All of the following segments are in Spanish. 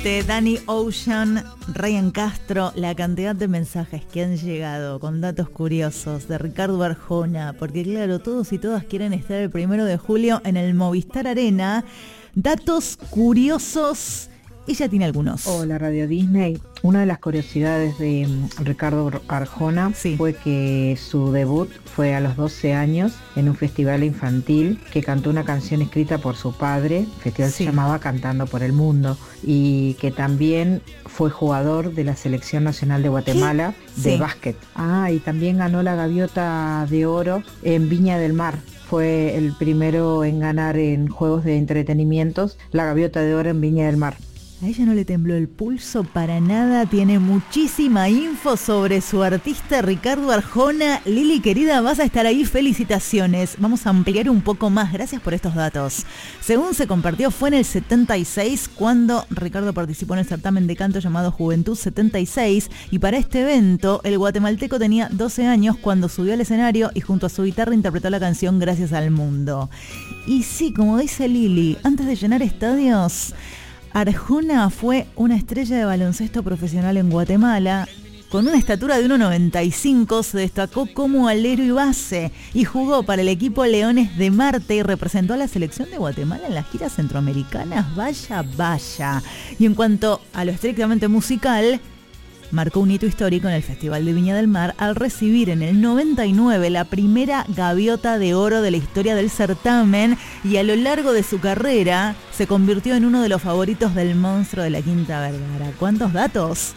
Puente, Danny Ocean, Ryan Castro, la cantidad de mensajes que han llegado con datos curiosos de Ricardo Arjona, porque claro, todos y todas quieren estar el 1 de julio en el Movistar Arena. Datos curiosos, ella tiene algunos. Hola Radio Disney. Una de las curiosidades de Ricardo Arjona fue que su debut fue a los 12 años en un festival infantil que cantó una canción escrita por su padre. El festival se llamaba Cantando por el Mundo, y que también fue jugador de la Selección Nacional de Guatemala de básquet. Y también ganó la Gaviota de Oro en Viña del Mar. Fue el primero en ganar en juegos de entretenimientos la Gaviota de Oro en Viña del Mar. A ella no le tembló el pulso para nada, tiene muchísima info sobre su artista Ricardo Arjona. Lili, querida, vas a estar ahí, felicitaciones. Vamos a ampliar un poco más, gracias por estos datos. Según se compartió, fue en el 76 cuando Ricardo participó en el certamen de canto llamado Juventud 76, y para este evento el guatemalteco tenía 12 años cuando subió al escenario y junto a su guitarra interpretó la canción Gracias al Mundo. Y sí, como dice Lili, antes de llenar estadios, Arjona fue una estrella de baloncesto profesional en Guatemala. Con una estatura de 1,95 se destacó como alero y base y jugó para el equipo Leones de Marte y representó a la selección de Guatemala en las giras centroamericanas. Vaya, vaya. Y en cuanto a lo estrictamente musical, marcó un hito histórico en el Festival de Viña del Mar al recibir en el 99 la primera Gaviota de Oro de la historia del certamen, y a lo largo de su carrera se convirtió en uno de los favoritos del monstruo de la Quinta Vergara. ¿Cuántos datos?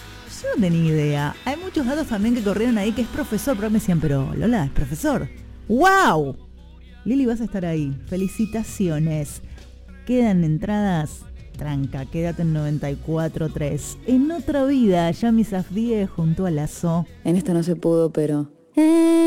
Yo no tenía idea. Hay muchos datos también que corrieron ahí, que es profesor, pero me decían, pero Lola, ¿es profesor? ¡Wow! Lili, vas a estar ahí. Felicitaciones. Quedan entradas. Tranca, quédate en 94.3. En otra vida, Yami Safdie junto a Lazo. En esta no se pudo, pero